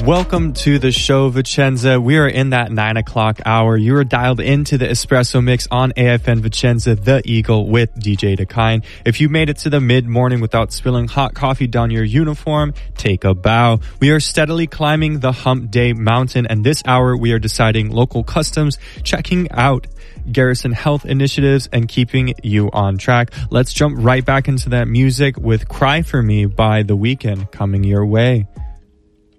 Welcome to the show, Vicenza. We are in that 9 o'clock hour. You are dialed into the Espresso Mix on AFN Vicenza, The Eagle with DJ Dakine. If you made it to the mid-morning without spilling hot coffee down your uniform, take a bow. We are steadily climbing the Hump Day Mountain, and this hour we are deciding local customs, checking out Garrison Health initiatives, and keeping you on track. Let's jump right back into that music with Cry For Me by The Weeknd coming your way.